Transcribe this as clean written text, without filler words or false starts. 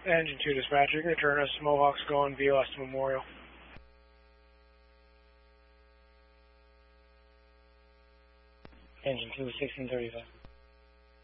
Engine 2 dispatcher, you can return us. Mohawk's going via Austin Memorial. Engine 2, 1635.